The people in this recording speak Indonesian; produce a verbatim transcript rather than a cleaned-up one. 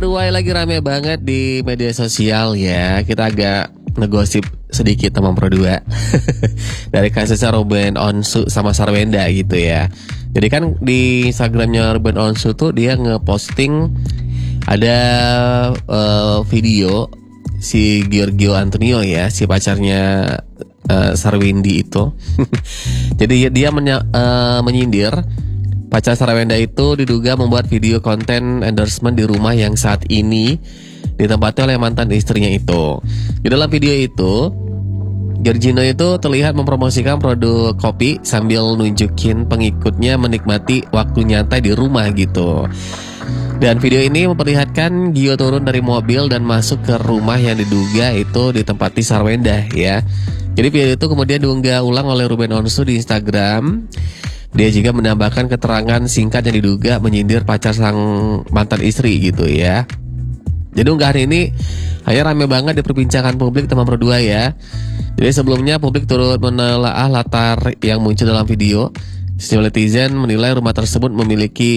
Duai lagi rame banget di media sosial ya. Kita agak ngegosip sedikit teman Pro dua dari kasusnya Ruben Onsu sama Sarwenda gitu ya. Jadi kan di Instagramnya Ruben Onsu tuh dia ngeposting ada uh, video si Giorgio Antonio ya, si pacarnya uh, Sarwindi itu. Jadi dia menya, uh, menyindir pacar Sarwenda itu diduga membuat video konten endorsement di rumah yang saat ini ditempati oleh mantan istrinya itu. Di dalam video itu, Giorgino itu terlihat mempromosikan produk kopi sambil nunjukin pengikutnya menikmati waktu nyantai di rumah gitu. Dan video ini memperlihatkan Gio turun dari mobil dan masuk ke rumah yang diduga itu ditempati Sarwenda ya. Jadi video itu kemudian diunggah ulang oleh Ruben Onsu di Instagram. Dia juga menambahkan keterangan singkat yang diduga menyindir pacar sang mantan istri gitu ya. Jadi unggahan ini hanya rame banget diperbincangkan publik teman Pro dua ya. Jadi sebelumnya publik turut menelaah latar yang muncul dalam video. Sejumlah netizen menilai rumah tersebut memiliki